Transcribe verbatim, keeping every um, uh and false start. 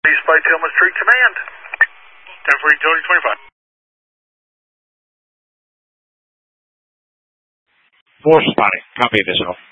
East by Tillman Street Command. ten for utility twenty-five. Four spotting. Copy this all.